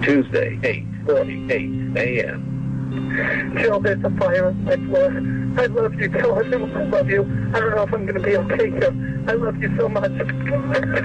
Tuesday, 8:48 a.m. Joe, there's a fire on my floor. I love you, Joe. I love you. I don't know if I'm going to be okay here. I love you so much.